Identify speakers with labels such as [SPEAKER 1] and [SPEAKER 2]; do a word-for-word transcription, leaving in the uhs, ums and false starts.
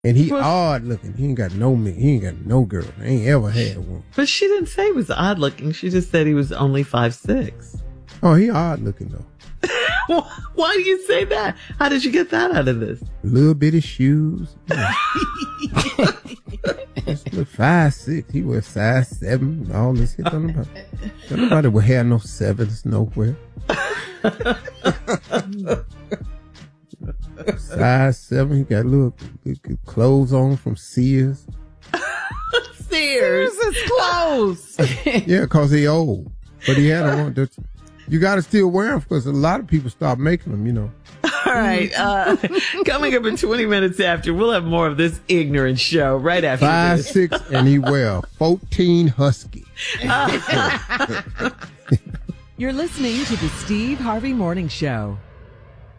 [SPEAKER 1] And he well, odd looking. He ain't got no me. He ain't got no girl. I ain't ever had one.
[SPEAKER 2] But she didn't say he was odd looking. She just said he was only five six.
[SPEAKER 1] Oh, he odd looking though.
[SPEAKER 2] Why do you say that? How did you get that out of this?
[SPEAKER 1] Little bitty shoes. Yeah. five six. He was size seven. All this shit. Don't nobody, don't nobody will have no sevens nowhere. Size seven. He got little, little clothes on from Sears.
[SPEAKER 2] Sears is clothes.
[SPEAKER 1] Yeah, cause he old. But he had on. The, you got to still wear them because a lot of people stop making them. You know.
[SPEAKER 2] All right. Uh, coming up in twenty minutes after, we'll have more of this ignorant show right after
[SPEAKER 1] Five
[SPEAKER 2] this.
[SPEAKER 1] six, and he wear fourteen husky.
[SPEAKER 3] You're listening to the Steve Harvey Morning Show.